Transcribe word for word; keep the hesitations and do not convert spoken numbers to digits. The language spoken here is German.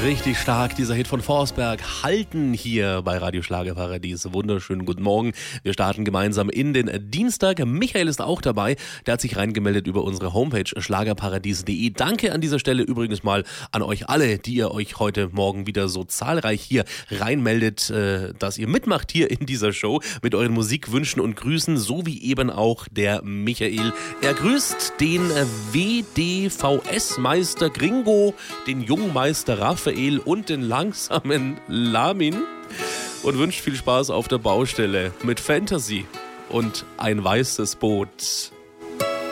Richtig stark, dieser Hit von Forsberg. Halten hier bei Radio Schlagerparadies. Wunderschönen guten Morgen. Wir starten gemeinsam in den Dienstag. Michael ist auch dabei. Der hat sich reingemeldet über unsere Homepage schlagerparadies punkt de. Danke an dieser Stelle übrigens mal an euch alle, die ihr euch heute Morgen wieder so zahlreich hier reinmeldet, äh, dass ihr mitmacht hier in dieser Show mit euren Musikwünschen und Grüßen, so wie eben auch der Michael. Er grüßt den W D V S-Meister Gringo, den Jungmeister Raphael und den langsamen Lamin und wünscht viel Spaß auf der Baustelle mit Fantasy und ein weißes Boot.